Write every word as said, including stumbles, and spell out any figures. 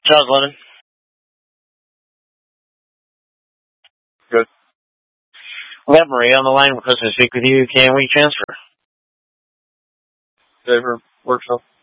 Charles Lennon. Good. We have Maria on the line. We're supposed to speak with you. Can we transfer? Favor, workshop.